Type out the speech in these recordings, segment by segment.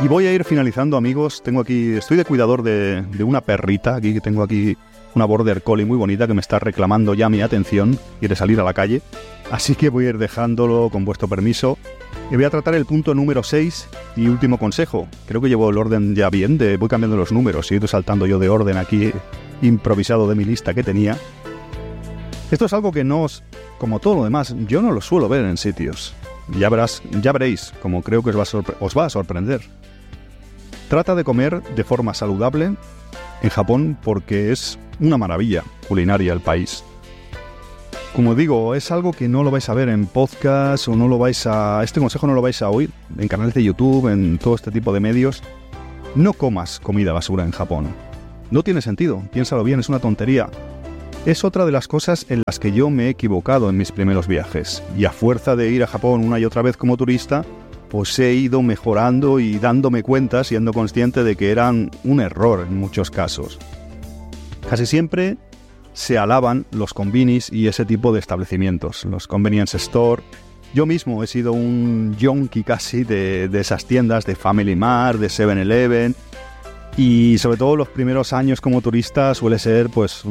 Y voy a ir finalizando, amigos. Estoy de cuidador de una perrita. Tengo aquí una border collie muy bonita que me está reclamando ya mi atención. Quiere salir a la calle. Así que voy a ir dejándolo con vuestro permiso. Y voy a tratar el punto número 6 y último consejo. Creo que llevo el orden ya bien. Voy cambiando los números. He ido saltando yo de orden aquí, improvisado de mi lista que tenía. Esto es algo que como todo lo demás, yo no lo suelo ver en sitios. Ya veréis, como creo que os va a sorprender. Trata de comer de forma saludable en Japón porque es una maravilla culinaria el país. Como digo, es algo que no lo vais a ver en podcast o este consejo no lo vais a oír en canales de YouTube, en todo este tipo de medios. No comas comida basura en Japón. No tiene sentido, piénsalo bien, es una tontería. Es otra de las cosas en las que yo me he equivocado en mis primeros viajes. Y a fuerza de ir a Japón una y otra vez como turista, pues he ido mejorando y dándome cuenta, siendo consciente de que eran un error en muchos casos. Casi siempre se alaban los konbinis y ese tipo de establecimientos, los convenience store. Yo mismo he sido un yonki casi de esas tiendas, de Family Mart, de 7-Eleven, y sobre todo los primeros años como turista suele ser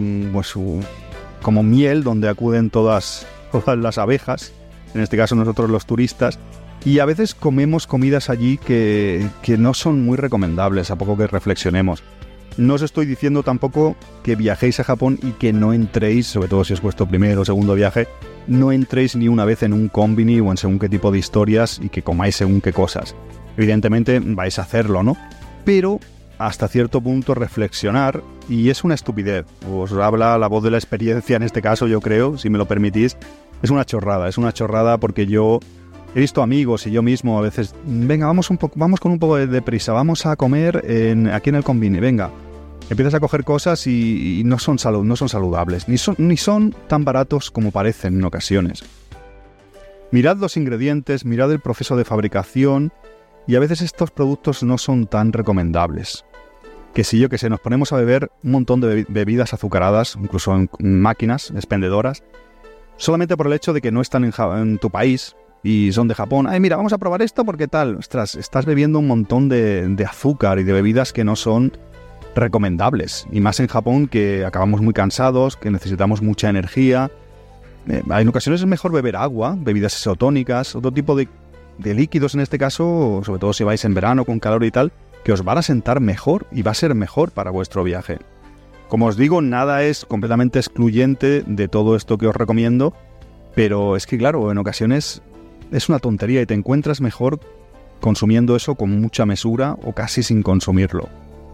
como miel donde acuden todas las abejas, en este caso nosotros los turistas. Y a veces comemos comidas allí que no son muy recomendables, a poco que reflexionemos. No os estoy diciendo tampoco que viajéis a Japón y que no entréis, sobre todo si es vuestro primero o segundo viaje, no entréis ni una vez en un konbini o en según qué tipo de historias y que comáis según qué cosas. Evidentemente vais a hacerlo, ¿no? Pero hasta cierto punto reflexionar, y es una estupidez. Os habla la voz de la experiencia en este caso, yo creo, si me lo permitís. Es una chorrada porque yo he visto amigos y yo mismo a veces, venga, vamos con un poco de prisa, vamos a comer aquí en el konbini, venga. Empiezas a coger cosas y no son saludables, ni son tan baratos como parecen en ocasiones. Mirad los ingredientes, mirad el proceso de fabricación, y a veces estos productos no son tan recomendables. Que si nos ponemos a beber un montón de bebidas azucaradas, incluso en máquinas expendedoras, solamente por el hecho de que no están en tu país, y son de Japón. Ay, mira, vamos a probar esto porque tal. Ostras, estás bebiendo un montón de azúcar y de bebidas que no son recomendables. Y más en Japón, que acabamos muy cansados, que necesitamos mucha energía. En ocasiones es mejor beber agua, bebidas isotónicas, otro tipo de líquidos en este caso, sobre todo si vais en verano con calor y tal, que os van a sentar mejor y va a ser mejor para vuestro viaje. Como os digo, nada es completamente excluyente de todo esto que os recomiendo, pero es que claro, en ocasiones es una tontería y te encuentras mejor consumiendo eso con mucha mesura o casi sin consumirlo.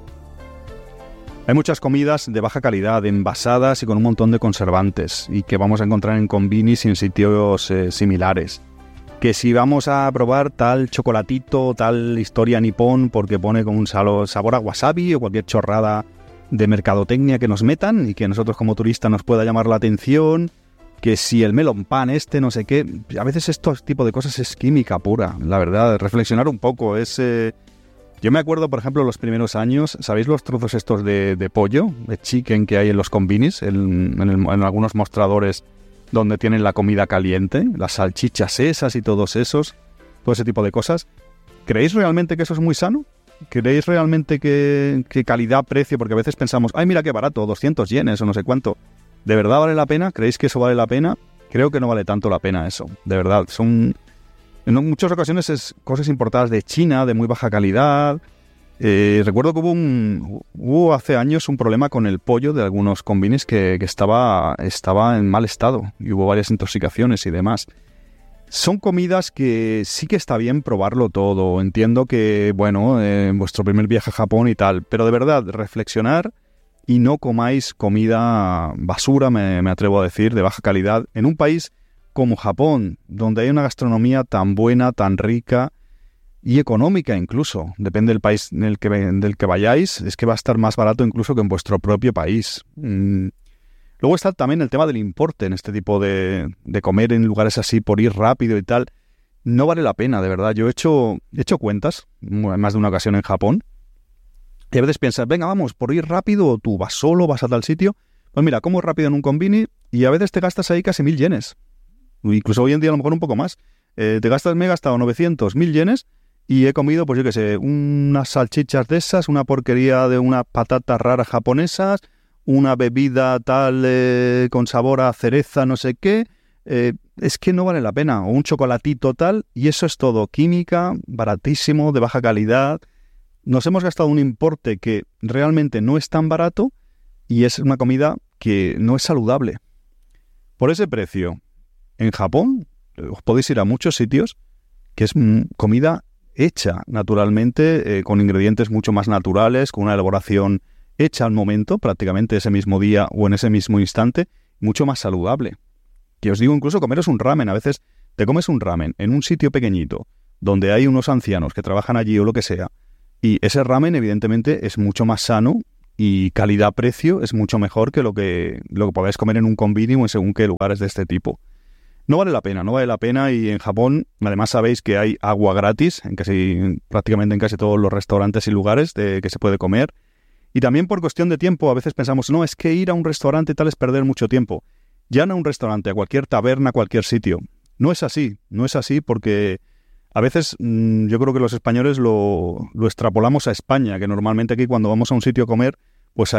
Hay muchas comidas de baja calidad, envasadas y con un montón de conservantes, y que vamos a encontrar en konbinis y en sitios similares. Que si vamos a probar tal chocolatito, tal historia nipón, porque pone con un sabor a wasabi o cualquier chorrada de mercadotecnia que nos metan y que a nosotros como turistas nos pueda llamar la atención, que si el melon pan no sé qué, a veces estos tipo de cosas es química pura, la verdad, reflexionar un poco, Yo me acuerdo, por ejemplo, los primeros años, ¿sabéis los trozos estos de pollo, de chicken que hay en los konbinis, en algunos mostradores donde tienen la comida caliente, las salchichas esas y todo ese tipo de cosas? ¿Creéis realmente que eso es muy sano? ¿Creéis realmente que calidad-precio? Porque a veces pensamos, ay, mira qué barato, 200 yenes o no sé cuánto. ¿De verdad vale la pena? ¿Creéis que eso vale la pena? Creo que no vale tanto la pena eso, de verdad. En muchas ocasiones es cosas importadas de China, de muy baja calidad. Recuerdo que hubo hace años un problema con el pollo de algunos konbinis que estaba en mal estado y hubo varias intoxicaciones y demás. Son comidas que sí que está bien probarlo todo. Entiendo que, en vuestro primer viaje a Japón y tal, pero de verdad, reflexionar y no comáis comida basura, me atrevo a decir, de baja calidad, en un país como Japón, donde hay una gastronomía tan buena, tan rica y económica incluso. Depende del país del que vayáis, es que va a estar más barato incluso que en vuestro propio país. Luego está también el tema del importe en este tipo de comer en lugares así por ir rápido y tal. No vale la pena, de verdad. Yo he hecho cuentas, más de una ocasión en Japón, y a veces piensas, venga, vamos, por ir rápido, o tú vas solo, vas a tal sitio. Pues mira, como rápido en un konbini y a veces te gastas ahí casi 1.000 yenes. Incluso hoy en día a lo mejor un poco más. Me he gastado 900, 1.000 yenes y he comido, pues yo qué sé, unas salchichas de esas, una porquería de unas patatas raras japonesas, una bebida tal con sabor a cereza, no sé qué. Es que no vale la pena. O un chocolatito tal, y eso es todo. Química, baratísimo, de baja calidad. Nos hemos gastado un importe que realmente no es tan barato y es una comida que no es saludable. Por ese precio, en Japón, os podéis ir a muchos sitios que es comida hecha naturalmente, con ingredientes mucho más naturales, con una elaboración hecha al momento, prácticamente ese mismo día o en ese mismo instante, mucho más saludable. Que os digo, incluso comeros un ramen. A veces te comes un ramen en un sitio pequeñito, donde hay unos ancianos que trabajan allí o lo que sea, y ese ramen evidentemente es mucho más sano y calidad-precio es mucho mejor que lo que podáis comer en un konbini o en según qué lugares de este tipo. No vale la pena, y en Japón además sabéis que hay agua gratis prácticamente en casi todos los restaurantes y lugares que se puede comer. Y también por cuestión de tiempo, a veces pensamos, no, es que ir a un restaurante tal es perder mucho tiempo. Ya no a un restaurante, a cualquier taberna, a cualquier sitio. No es así porque a veces yo creo que los españoles lo extrapolamos a España, que normalmente aquí cuando vamos a un sitio a comer, pues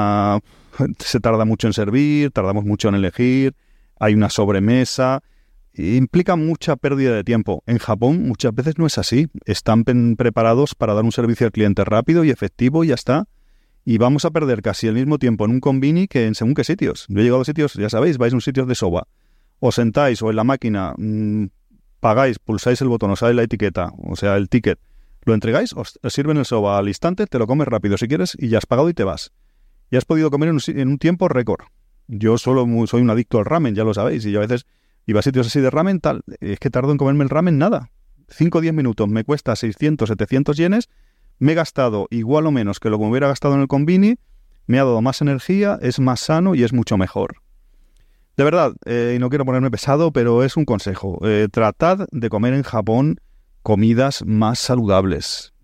se tarda mucho en servir, tardamos mucho en elegir, hay una sobremesa, implica mucha pérdida de tiempo. En Japón muchas veces no es así, están preparados para dar un servicio al cliente rápido y efectivo y ya está. Y vamos a perder casi el mismo tiempo en un konbini que en según qué sitios. Yo he llegado a sitios, ya sabéis, vais a un sitio de soba, os sentáis o en la máquina, pagáis, pulsáis el botón, os sale la etiqueta, o sea, el ticket, lo entregáis, os sirven el soba al instante, te lo comes rápido si quieres y ya has pagado y te vas. Ya has podido comer en un tiempo récord. Yo soy un adicto al ramen, ya lo sabéis, y yo a veces iba a sitios así de ramen, tal, es que tardo en comerme el ramen nada. 5 o 10 minutos, me cuesta 600, 700 yenes, me he gastado igual o menos que lo que me hubiera gastado en el konbini, me ha dado más energía, es más sano y es mucho mejor. De verdad, y no quiero ponerme pesado, pero es un consejo. Tratad de comer en Japón comidas más saludables.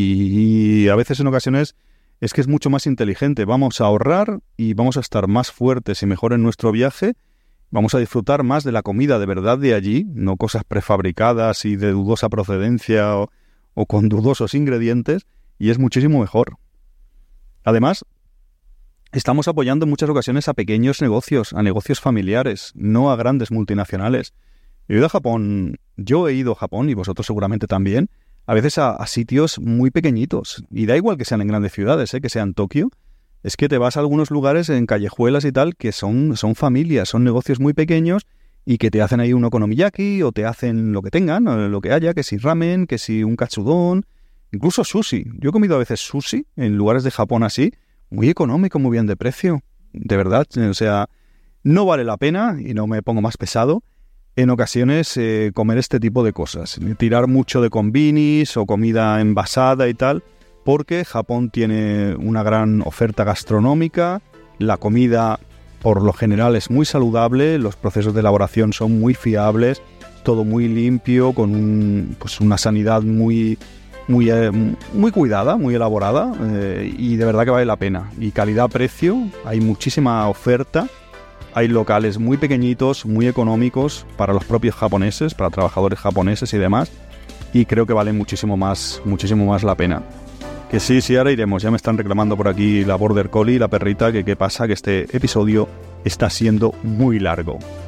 Y a veces en ocasiones es que es mucho más inteligente. Vamos a ahorrar y vamos a estar más fuertes y mejor en nuestro viaje. Vamos a disfrutar más de la comida de verdad de allí, no cosas prefabricadas y de dudosa procedencia o con dudosos ingredientes, y es muchísimo mejor. Además, estamos apoyando en muchas ocasiones a pequeños negocios, a negocios familiares, no a grandes multinacionales. Yo he ido a Japón, y vosotros seguramente también, a veces a sitios muy pequeñitos, y da igual que sean en grandes ciudades, que sean Tokio, es que te vas a algunos lugares en callejuelas y tal, que son familias, son negocios muy pequeños, y que te hacen ahí un okonomiyaki, o te hacen lo que tengan, lo que haya, que si ramen, que si un katsudon, incluso sushi. Yo he comido a veces sushi en lugares de Japón así, muy económico, muy bien de precio. De verdad, o sea, no vale la pena, y no me pongo más pesado, en ocasiones comer este tipo de cosas. Tirar mucho de konbinis o comida envasada y tal, porque Japón tiene una gran oferta gastronómica, la comida por lo general es muy saludable, los procesos de elaboración son muy fiables, todo muy limpio, con una sanidad muy cuidada, muy elaborada, y de verdad que vale la pena. Y calidad-precio, hay muchísima oferta, hay locales muy pequeñitos, muy económicos para los propios japoneses, para trabajadores japoneses y demás, y creo que vale muchísimo más la pena. Que sí, ahora iremos. Ya me están reclamando por aquí la Border Collie, la perrita, que qué pasa, que este episodio está siendo muy largo.